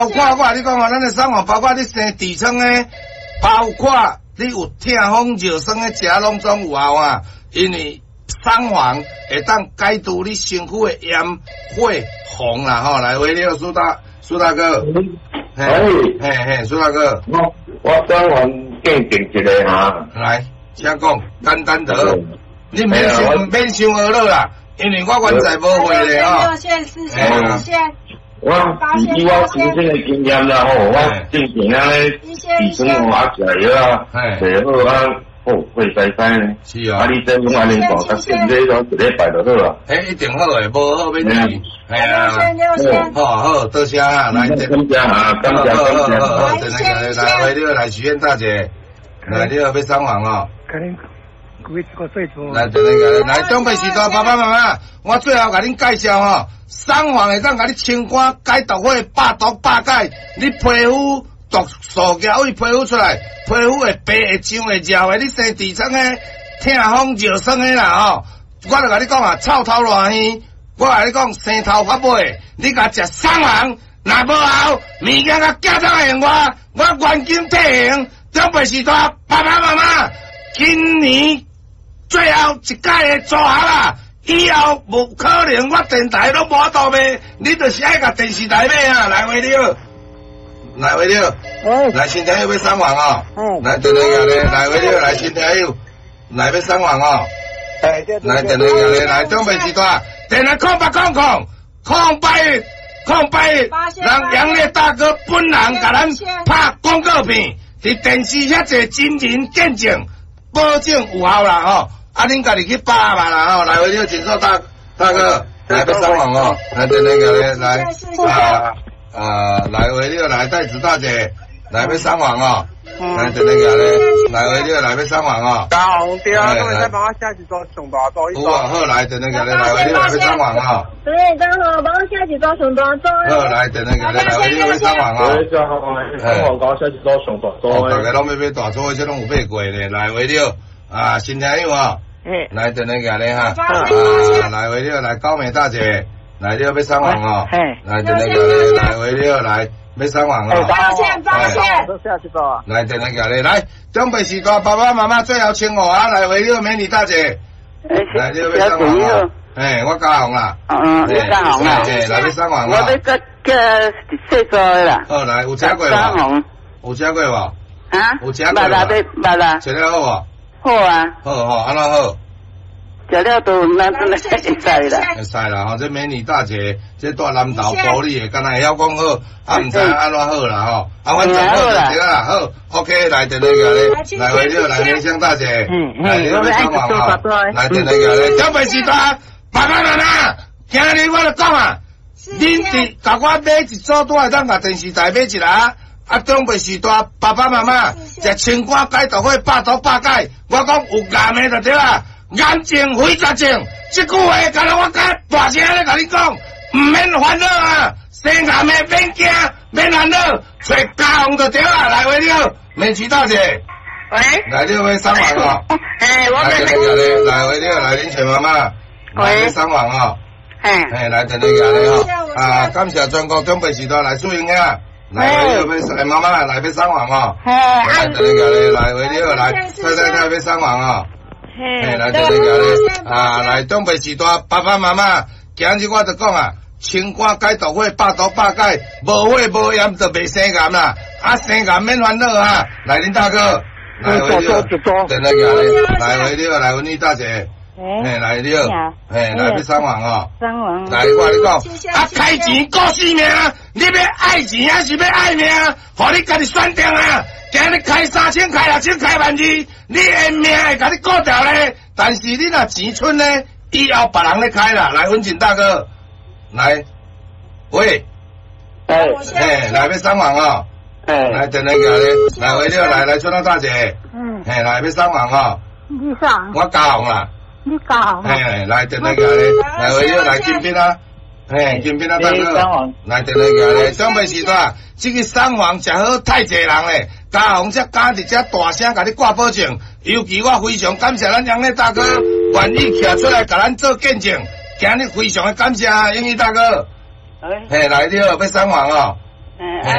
包括我甲你讲哦，咱的送房包括你生痔疮的，包括你有痛风热酸的食拢总有效啊。因为送房会当解除你身躯的炎火红啦吼。来，喂，你好，苏大哥。嘿，苏大哥。 我送房鉴定一个哈。 来，请讲，简单得。你免想娱乐啦，因为我原在无会咧吼。 6线、4线、5线。 我以我亲身的经验啦吼，我进前啊咧，痔疮我食药啊，食好啊，会使呢。 是啊。 你这种安尼讲，较顺利咯，一礼拜就好啊。 一定好诶，无好免去。系啊。好，多谢啊，来， 感谢啊，感谢。 好，来，为了来许愿大姐，来，你要送房哦。来，来，准备时段，爸爸妈妈，我最后甲恁介绍吼，送房会当甲你清肝解毒火、百毒百解，你皮肤毒素胶位皮肤出来，皮肤会白会痒会热会，你生痔疮诶、痛风热酸诶啦吼，我就甲你讲啊，臭头烂耳，我甲你讲生头发尾，你甲食送房，若无效，物件甲寄到现我原金退还，准备时段，爸爸妈妈，今年。最后一届的组合啦，以后无可能我电台拢无法度卖，你就是爱甲电视台买啊！来回了，来新天友要送房哦，来电话下咧，来回了，来新天友，来要送房哦，来电话下咧，来准备时段，电话空白，让杨烈大哥本人甲咱拍广告片，伫电视遐济真人见证，保证有效啦吼。恁家己去把嘛啦吼，来回了，请坐大哥，来要送房哦，来电话下咧，来回了，来戴子大姐，来要送房哦，来电话下咧，来回了，来要送房哦。 大红对啊，各位再帮我下几桌上大桌一桌。 好，来电话下咧，来回了，来要送房哦。 对，刚好帮我下几桌上大桌。 好，来电话下咧，来回了，要送房哦。 对，好，帮我下几桌上大桌。 大家拢要买大桌，这拢有买过咧，来回了。新朋友哦，来电话下咧哈，来回了，来高美大姐，来了要送房哦，来电话下咧，来回了，来要送房哦， 抱歉， 都下去吧。 来电话下咧，来准备时段，爸爸妈妈最后请我啊，来回了美女大姐，来了要送房哦，我嘉宏啦， 你嘉宏啦， 来要送房哦， 我要个细桌的啦， 好来，有吃过无？有吃过无？ 啊？ 有吃过无？ 捌啦， 吃了好无？ 好啊， 好，安怎好？ 食了都咱真系会使啦， 会使啦吼！这美女大姐，这大南投玻璃的，敢若会晓讲好，唔知安怎好啦吼。反正好就对啦，好 ，OK， 来电话下咧，来回了，来莲香大姐，来你要送房啊，来电话下咧，准备时段，爸爸妈妈，今日我就讲啊，恁伫甲我买一组都会当甲电视台买一啦。准备时段，爸爸妈妈食清肝解毒火，百毒百解。我讲有癌的就对啦，癌症非甲症，这句话敢若我甲大声咧甲你讲，唔免烦恼啊，生癌的免惊，免烦恼，找家宏就对啦，来回了，美琪大姐， 喂， 来了要送房哦， 我来电话下咧，来回了，来林雪妈妈，来要送房哦，来电话下咧吼，感谢全国准备时段来输赢啊。来回了要妈妈来要送房哦，来电话下咧，来回了来太要送房哦，来电话下咧，来准备时段，爸爸妈妈，今日我就讲啊，清肝解毒火，百毒百解，无火无炎就袂生癌啦，生癌免烦恼啊，来恁大哥，来回了，电话下咧，来回了，来文女大姐。来了，来要送房哦，来我你讲，开钱顾性命，你要爱钱还是要爱命？互你家己选定啊！今日开3000、开6000、开12000，你的命会甲你顾掉咧。但是你若钱剩咧，以后别人咧开啦。来，文锦大哥，来，喂，来要送房哦，来电话下咧，来回了，来春兰大姐，来要送房哦， 你送， 我嘉宏啦。 你搞， 来电话下咧，来回了，来金边啊，金边啊大哥，来电话下咧，准备时段，这个送房食好太济人咧，嘉宏才敢伫遮大声甲你挂保证，尤其我非常感谢咱杨烈大哥愿意徛出来甲咱做见证，今日非常的感谢英语大哥，来了要送房哦， 哎，